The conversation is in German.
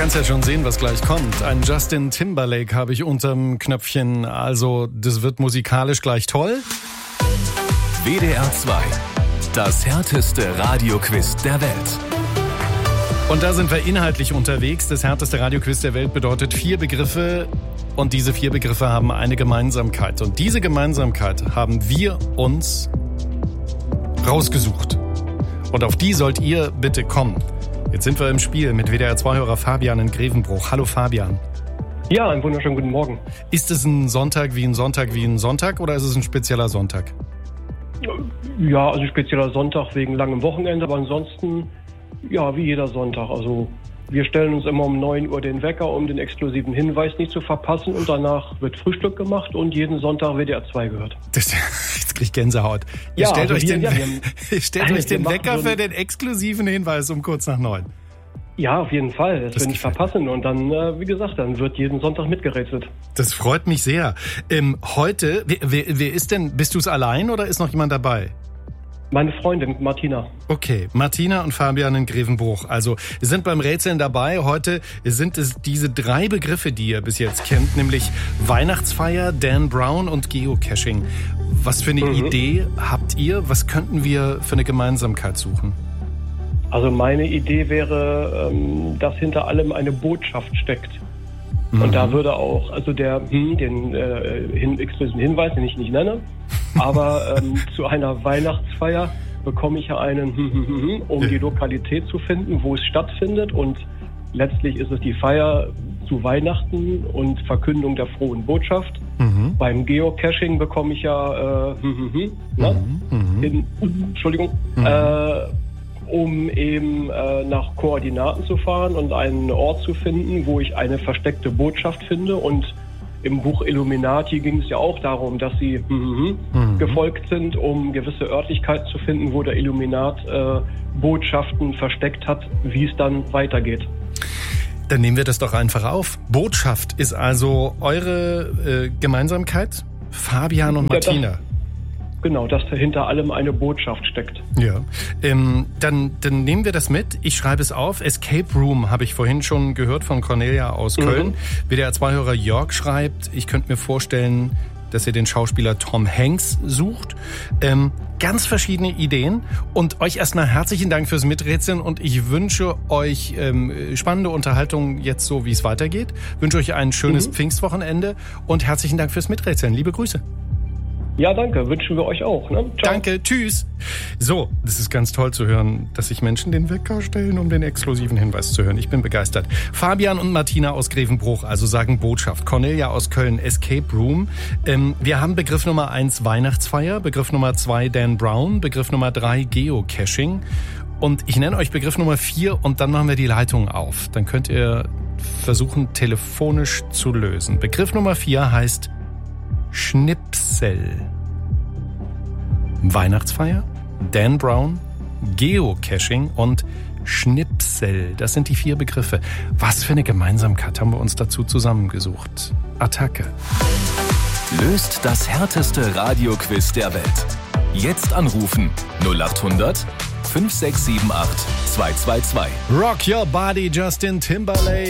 kannst ja schon sehen, was gleich kommt. Ein Justin Timberlake habe ich unterm Knöpfchen. Also, das wird musikalisch gleich toll. WDR 2. Das härteste Radioquiz der Welt. Und da sind wir inhaltlich unterwegs. Das härteste Radioquiz der Welt bedeutet 4 Begriffe. Und diese 4 Begriffe haben eine Gemeinsamkeit. Und diese Gemeinsamkeit haben wir uns rausgesucht. Und auf die sollt ihr bitte kommen. Jetzt sind wir im Spiel mit WDR-2-Hörer Fabian in Grevenbruch. Hallo Fabian. Ja, einen wunderschönen guten Morgen. Ist es ein Sonntag wie ein Sonntag wie ein Sonntag oder ist es ein spezieller Sonntag? Ja, also ein spezieller Sonntag wegen langem Wochenende, aber ansonsten ja, wie jeder Sonntag. Also wir stellen uns immer um 9 Uhr den Wecker, um den exklusiven Hinweis nicht zu verpassen und danach wird Frühstück gemacht und jeden Sonntag WDR 2 gehört. Jetzt krieg ich Gänsehaut. Ihr stellt euch den Wecker für den exklusiven Hinweis um kurz nach 9. Ja, auf jeden Fall. Das wir nicht verpassen. Und dann, wie gesagt, dann wird jeden Sonntag mitgerätselt. Das freut mich sehr. Heute, wer ist denn, bist du es allein oder ist noch jemand dabei? Meine Freundin Martina. Okay, Martina und Fabian in Grevenbruch. Also, wir sind beim Rätseln dabei. Heute sind es diese 3 Begriffe, die ihr bis jetzt kennt, nämlich Weihnachtsfeier, Dan Brown und Geocaching. Was für eine Idee habt ihr? Was könnten wir für eine Gemeinsamkeit suchen? Also meine Idee wäre, dass hinter allem eine Botschaft steckt. Und da würde auch, also den exklusiven Hinweis, den ich nicht nenne, aber zu einer Weihnachtsfeier bekomme ich ja einen um die Lokalität zu finden, wo es stattfindet. Und letztlich ist es die Feier zu Weihnachten und Verkündung der frohen Botschaft. Beim Geocaching bekomme ich ja um eben nach Koordinaten zu fahren und einen Ort zu finden, wo ich eine versteckte Botschaft finde. Und im Buch Illuminati ging es ja auch darum, dass sie gefolgt sind, um gewisse Örtlichkeiten zu finden, wo der Illuminat Botschaften versteckt hat, wie es dann weitergeht. Dann nehmen wir das doch einfach auf. Botschaft ist also eure Gemeinsamkeit? Fabian und Martina. Genau, dass hinter allem eine Botschaft steckt. Ja, dann nehmen wir das mit. Ich schreibe es auf. Escape Room habe ich vorhin schon gehört von Cornelia aus Köln. WDR-2-Hörer Jörg schreibt, ich könnte mir vorstellen, dass ihr den Schauspieler Tom Hanks sucht. Ganz verschiedene Ideen. Und euch erstmal herzlichen Dank fürs Miträtseln und ich wünsche euch spannende Unterhaltung jetzt so, wie es weitergeht. Wünsche euch ein schönes Pfingstwochenende und herzlichen Dank fürs Miträtseln. Liebe Grüße. Ja, danke. Wünschen wir euch auch. Ne? Ciao. Danke, tschüss. So, das ist ganz toll zu hören, dass sich Menschen den Wecker stellen, um den exklusiven Hinweis zu hören. Ich bin begeistert. Fabian und Martina aus Grevenbruch, also sagen Botschaft. Cornelia aus Köln, Escape Room. Wir haben Begriff Nummer 1 Weihnachtsfeier, Begriff Nummer 2 Dan Brown, Begriff Nummer 3 Geocaching. Und ich nenne euch Begriff Nummer 4 und dann machen wir die Leitung auf. Dann könnt ihr versuchen, telefonisch zu lösen. Begriff Nummer 4 heißt Schnipsel. Weihnachtsfeier, Dan Brown, Geocaching und Schnipsel. Das sind die 4 Begriffe. Was für eine Gemeinsamkeit haben wir uns dazu zusammengesucht? Attacke. Löst das härteste Radioquiz der Welt. Jetzt anrufen 0800 5678 222. Rock Your Body, Justin Timberlake.